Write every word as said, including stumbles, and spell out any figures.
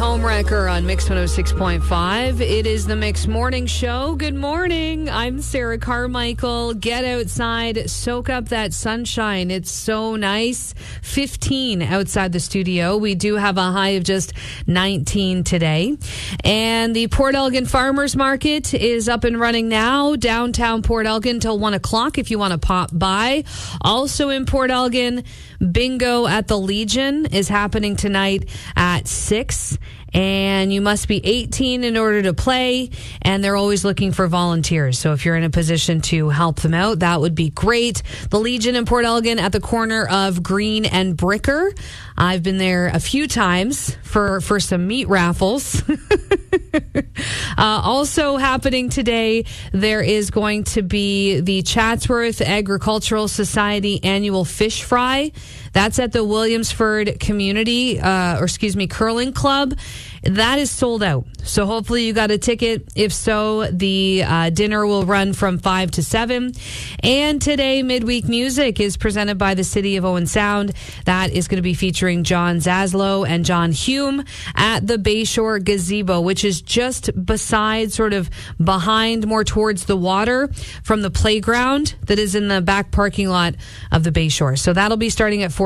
Homewrecker on Mix one oh six point five. It is the Mix Morning Show. Good morning. I'm Sarah Carmichael. Get outside, soak up that sunshine. It's so nice. fifteen outside the studio. We do have a high of just nineteen today. And the Port Elgin Farmers Market is up and running now. Downtown Port Elgin till one o'clock if you want to pop by. Also in Port Elgin, Bingo at the Legion is happening tonight at six. And you must be eighteen in order to play, and they're always looking for volunteers. So if you're in a position to help them out, that would be great. The Legion in Port Elgin at the corner of Green and Bricker. I've been there a few times for, for some meat raffles. uh, also happening today, there is going to be the Chatsworth Agricultural Society annual fish fry. That's at the Williamsford Community, uh, or excuse me, Curling Club. That is sold out. So hopefully you got a ticket. If so, the uh, dinner will run from five to seven. And today, Midweek Music is presented by the City of Owen Sound. That is going to be featuring John Zaslow and John Hume at the Bayshore Gazebo, which is just beside, sort of behind, more towards the water from the playground that is in the back parking lot of the Bayshore. So that'll be starting at four.